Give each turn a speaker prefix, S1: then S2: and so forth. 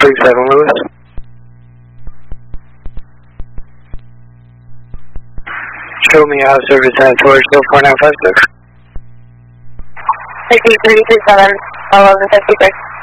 S1: 37 Lewis. Show me how service at towards 4956.
S2: 337, 1156.